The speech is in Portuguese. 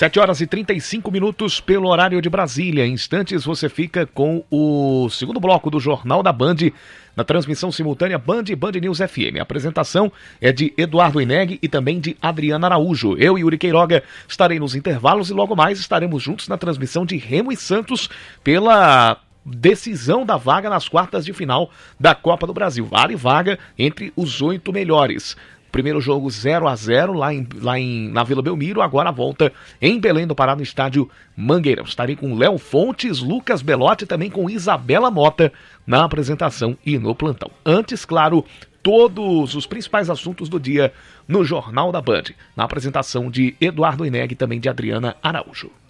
7h35 pelo horário de Brasília. Em instantes você fica com o segundo bloco do Jornal da Band, na transmissão simultânea Band e Band News FM. A apresentação é de Eduardo Ineg e também de Adriana Araújo. Eu e Yuri Queiroga estarei nos intervalos e logo mais estaremos juntos na transmissão de Remo e Santos pela decisão da vaga nas quartas de final da Copa do Brasil. Vale vaga entre os 8 melhores. Primeiro jogo 0-0 na Vila Belmiro, agora a volta em Belém do Pará no estádio Mangueirão. Estarei com Léo Fontes, Lucas Belotti e também com Isabela Mota na apresentação e no plantão. Antes, claro, todos os principais assuntos do dia no Jornal da Band, na apresentação de Eduardo Ineg e também de Adriana Araújo.